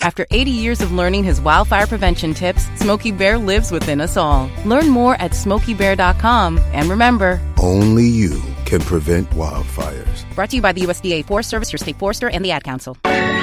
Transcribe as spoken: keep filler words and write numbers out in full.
After eighty years of learning his wildfire prevention tips, Smokey Bear lives within us all. Learn more at smokey bear dot com. And remember, only you can prevent wildfires. Brought to you by the U S D A Forest Service, your state forester, and the Ad Council.